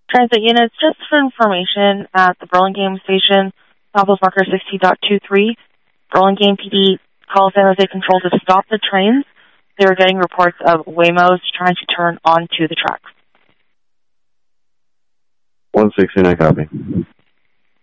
Transit units, just for information, at the Burlingame station, Southwest marker 60.23, Burlingame PD calls San Jose Control to stop the trains. They were getting reports of Waymos trying to turn onto the tracks. 169 copy.